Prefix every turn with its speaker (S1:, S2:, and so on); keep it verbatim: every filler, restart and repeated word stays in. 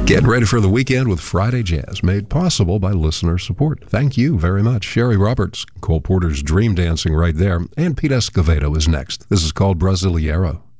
S1: Getting ready for the weekend with Friday Jazz, made possible by listener support. Thank you very much. Sherry Roberts, Cole Porter's Dream Dancing right there, and Pete Escovedo is next. This is called Brasileiro.